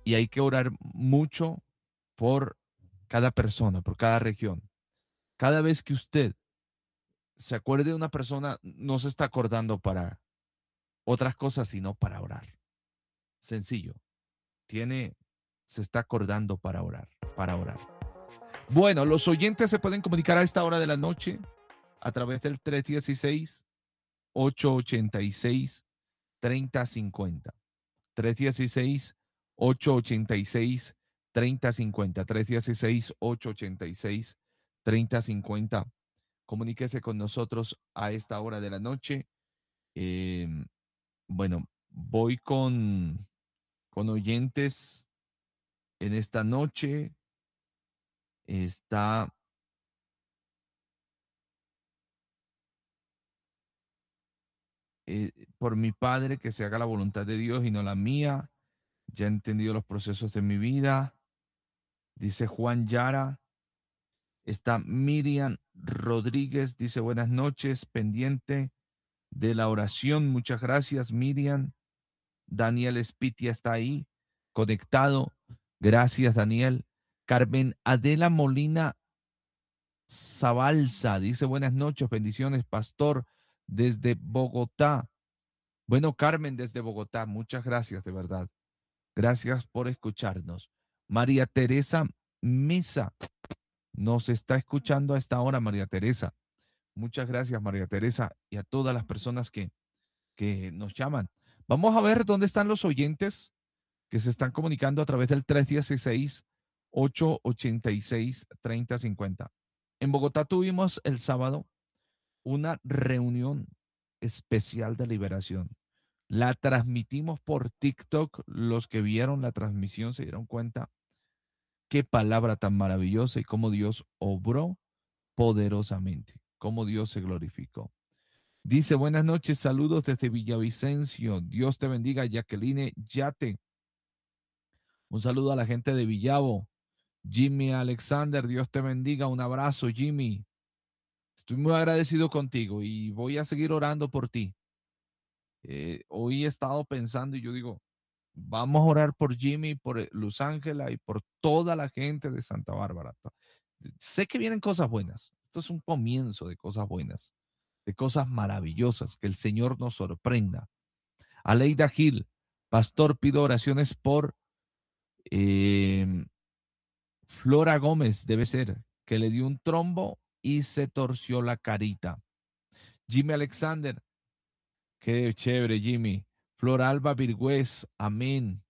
y hay que orar mucho por cada persona, por cada región. Cada vez que usted se acuerde de una persona, no se está acordando para otras cosas, sino para orar. Sencillo. Tiene, se está acordando para orar, para orar. Bueno, los oyentes se pueden comunicar a esta hora de la noche a través del 316-886-3050. 316-886-3050. 316-886-3050. Comuníquese con nosotros a esta hora de la noche. Eh, bueno, voy con oyentes en esta noche. Está por mi Padre, que se haga la voluntad de Dios y no la mía. Ya he entendido los procesos de mi vida. Dice Juan Yara. Está Miriam Rodríguez. Dice buenas noches, pendiente de la oración. Muchas gracias, Miriam. Daniel Espitia está ahí, conectado. Gracias, Daniel. Carmen Adela Molina Zabalza dice buenas noches, bendiciones, pastor, desde Bogotá. Bueno, Carmen, desde Bogotá, muchas gracias, de verdad. Gracias por escucharnos. María Teresa Mesa nos está escuchando a esta hora, María Teresa. Muchas gracias, María Teresa, y a todas las personas que nos llaman. Vamos a ver dónde están los oyentes que se están comunicando a través del 316-886-3050. En Bogotá tuvimos el sábado una reunión especial de liberación. La transmitimos por TikTok. Los que vieron la transmisión se dieron cuenta qué palabra tan maravillosa y cómo Dios obró poderosamente, cómo Dios se glorificó. Dice, buenas noches, saludos desde Villavicencio. Dios te bendiga, Jacqueline Yate. Un saludo a la gente de Villavo. Jimmy Alexander, Dios te bendiga. Un abrazo, Jimmy. Estoy muy agradecido contigo y voy a seguir orando por ti. Hoy he estado pensando y yo digo, vamos a orar por Jimmy, por Luz Ángela y por toda la gente de Santa Bárbara. Sé que vienen cosas buenas. Esto es un comienzo de cosas buenas, de cosas maravillosas, que el Señor nos sorprenda. Aleida Gil, pastor, pido oraciones por Flora Gómez, debe ser, que le dio un trombo y se torció la carita. Jimmy Alexander, qué chévere, Jimmy. Flora Alba Virgüez, amén.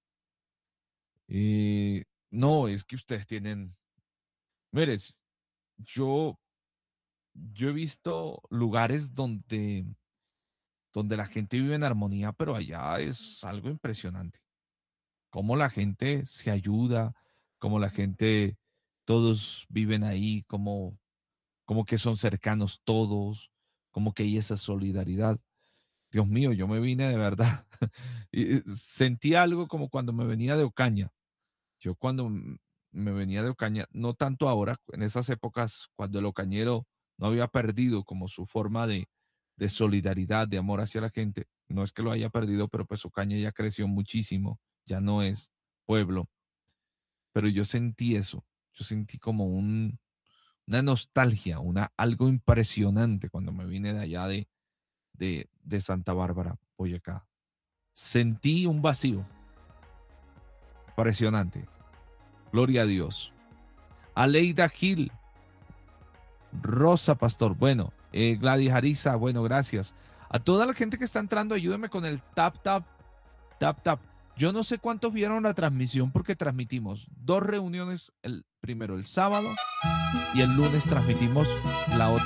No, es que ustedes tienen, mires, yo, yo he visto lugares donde la gente vive en armonía, pero allá es algo impresionante. Cómo la gente se ayuda, cómo la gente, todos viven ahí, como que son cercanos todos, como que hay esa solidaridad. Dios mío, yo me vine de verdad. Y sentí algo como cuando me venía de Ocaña. Yo cuando me venía de Ocaña, no tanto ahora, en esas épocas cuando el ocañero no había perdido como su forma de solidaridad, de amor hacia la gente. No es que lo haya perdido, pero pues Ocaña ya creció muchísimo, ya no es pueblo. Pero yo sentí eso, yo sentí como una nostalgia, algo impresionante cuando me vine de allá de Santa Bárbara, Boyacá. Sentí un vacío impresionante. Gloria a Dios. Aleida Gil, Rosa Pastor, bueno, Gladys Ariza, bueno, gracias. A toda la gente que está entrando, ayúdenme con el tap, tap, tap, tap. Yo no sé cuántos vieron la transmisión porque transmitimos dos reuniones, primero el sábado y el lunes transmitimos la otra.